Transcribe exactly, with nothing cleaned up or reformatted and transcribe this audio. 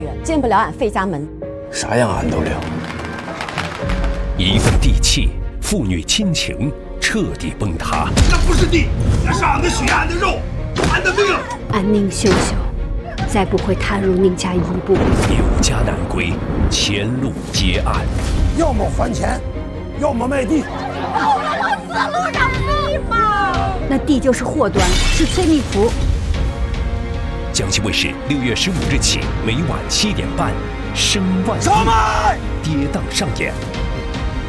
进不了俺费家门， 啥样俺都了。 一份地契，父女亲情彻底崩塌。 那不是地，那是俺的血，俺的肉，俺的命。 俺宁秀秀再不会踏入宁家一步。 有家难归，前路接案。 要么还钱，要么卖地。 我们往死路上逼嘛！ 那地就是祸端，是催命符。 江西卫视六月十五日起，每晚七点半，《声万地》跌宕上演。